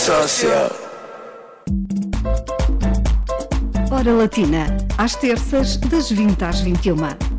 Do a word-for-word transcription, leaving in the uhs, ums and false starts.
Social. Hora Latina, às terças, das vinte às vinte e uma.